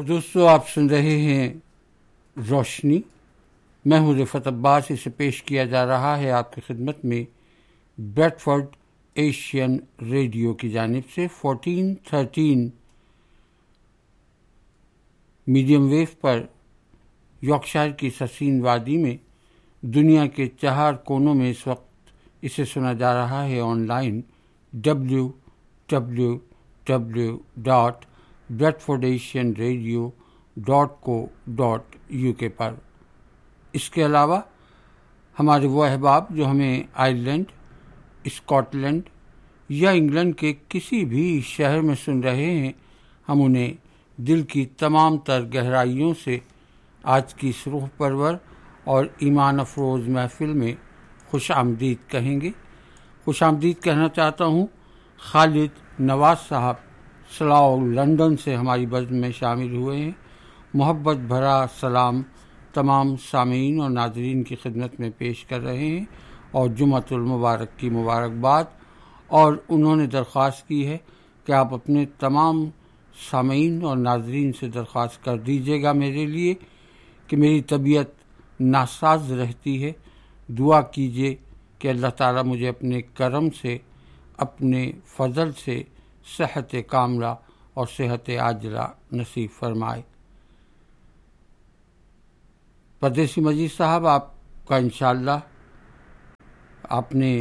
اور دوستو آپ سن رہے ہیں روشنی. میں ہوں رفعت عباس. اسے پیش کیا جا رہا ہے آپ کی خدمت میں بریڈ فورڈ ایشین ریڈیو کی جانب سے 1413 میڈیم ویو پر یارکشائر کی سسین وادی میں. دنیا کے 4 کونوں میں اس وقت اسے سنا جا رہا ہے آن لائن www.bradfordasianradio.co.uk پر. اس کے علاوہ ہمارے وہ احباب جو ہمیں آئرلینڈ، اسکاٹ لینڈ یا انگلینڈ کے کسی بھی شہر میں سن رہے ہیں، ہم انہیں دل کی تمام تر گہرائیوں سے آج کی اس روح پرور اور ایمان افروز محفل میں خوش آمدید کہیں گے. خوش آمدید کہنا چاہتا ہوں خالد نواز صاحب سلاؤ لندن سے ہماری بزم میں شامل ہوئے ہیں. محبت بھرا سلام تمام سامعین اور ناظرین کی خدمت میں پیش کر رہے ہیں اور جمعۃ المبارک کی مبارکباد. اور انہوں نے درخواست کی ہے کہ آپ اپنے تمام سامعین اور ناظرین سے درخواست کر دیجیے گا میرے لیے کہ میری طبیعت ناساز رہتی ہے. دعا کیجیے کہ اللہ تعالیٰ مجھے اپنے کرم سے، اپنے فضل سے صحت کاملہ اور صحت عاجلہ نصیب فرمائے. پردیسی مجید صاحب، آپ کا انشاءاللہ آپ نے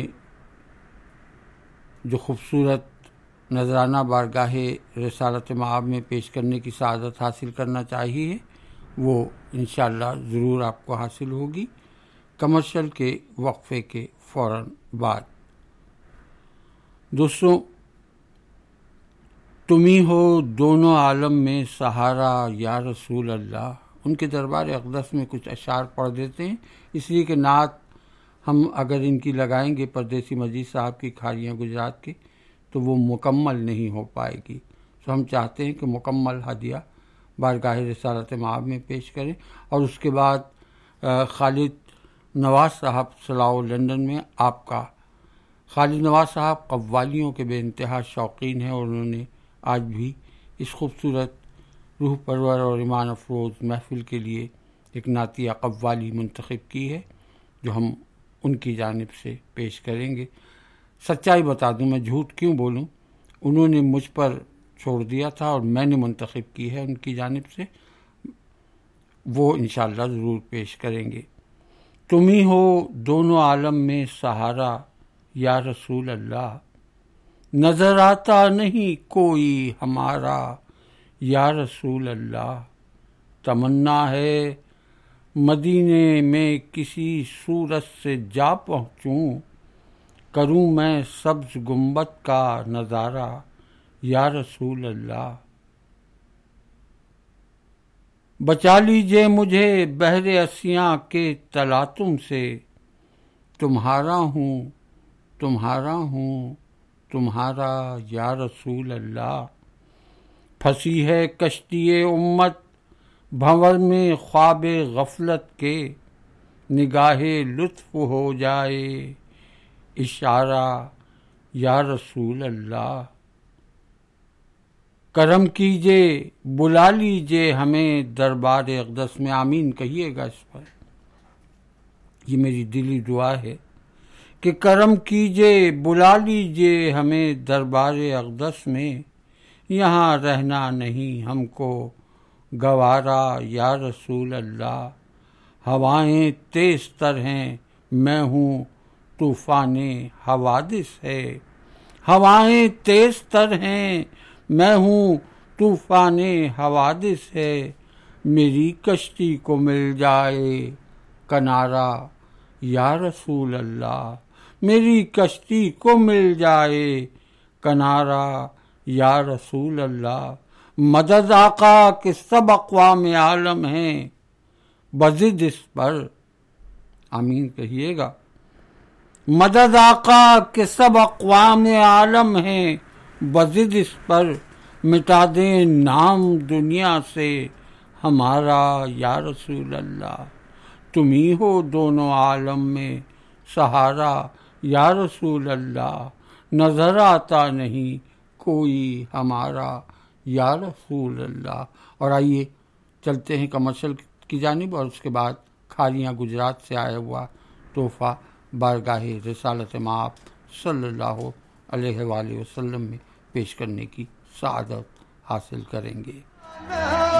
جو خوبصورت نذرانہ بارگاہ رسالت مآب میں پیش کرنے کی سعادت حاصل کرنا چاہیے، وہ انشاءاللہ ضرور آپ کو حاصل ہوگی کمرشل کے وقفے کے فوراً بعد. دوستوں، تم ہی ہو دونوں عالم میں سہارا یا رسول اللہ. ان کے دربار اقدس میں کچھ اشعار پڑھ دیتے ہیں، اس لیے کہ نعت ہم اگر ان کی لگائیں گے پردیسی مجید صاحب کی کھاریاں گجرات کے تو وہ مکمل نہیں ہو پائے گی. تو ہم چاہتے ہیں کہ مکمل ہدیہ بارگاہ رسالت مآب میں پیش کریں. اور اس کے بعد خالد نواز صاحب سلاؤ لندن میں آپ کا. خالد نواز صاحب قوالیوں کے بے انتہا شوقین ہیں اور انہوں نے آج بھی اس خوبصورت روح پرور اور ایمان افروز محفل کے لیے ایک نعتیہ قوالی منتخب کی ہے جو ہم ان کی جانب سے پیش کریں گے. سچائی بتا دوں، میں جھوٹ کیوں بولوں، انہوں نے مجھ پر چھوڑ دیا تھا اور میں نے منتخب کی ہے ان کی جانب سے. وہ انشاءاللہ ضرور پیش کریں گے. تم ہی ہو دونوں عالم میں سہارا یا رسول اللہ، نظر آتا نہیں کوئی ہمارا یا رسول اللہ. تمنا ہے مدینے میں کسی صورت سے جا پہنچوں، کروں میں سبز گنبد کا نظارہ یا رسول اللہ. بچا لیجئے مجھے بحر اسیاں کے تلاطم سے، تمہارا ہوں تمہارا ہوں تمہارا یا رسول اللہ. پھنسی ہے کشتی امت بھنور میں خواب غفلت کے، نگاہ لطف ہو جائے اشارہ یا رسول اللہ. کرم کیجئے بلا لیجئے ہمیں دربار اقدس میں. آمین کہیے گا اس پر. یہ میری دلی دعا ہے کہ کرم کیجئے بلا لیجئے ہمیں دربار اقدس میں، یہاں رہنا نہیں ہم کو گوارا یا رسول اللہ. ہوائیں تیز تر ہیں میں ہوں طوفان حوادث ہے، ہوائیں تیز تر ہیں میں ہوں طوفان حوادث ہے. میری کشتی کو مل جائے کنارہ یا رسول اللہ، میری کشتی کو مل جائے کنارہ یا رسول اللہ. مدد آقا کہ سب اقوام عالم ہیں بضد اس پر. آمین کہیے گا. مدد آقا کہ سب اقوام عالم ہیں بضد اس پر، مٹا دیں نام دنیا سے ہمارا یا رسول اللہ. تم ہی ہو دونوں عالم میں سہارا یا رسول اللہ، نظر آتا نہیں کوئی ہمارا یا رسول اللہ۔ اور آئیے چلتے ہیں کمرشل کی جانب، اور اس کے بعد کھاریاں گجرات سے آیا ہوا تحفہ بارگاہ رسالت مآب صلی اللہ علیہ وآلہ وسلم میں پیش کرنے کی سعادت حاصل کریں گے۔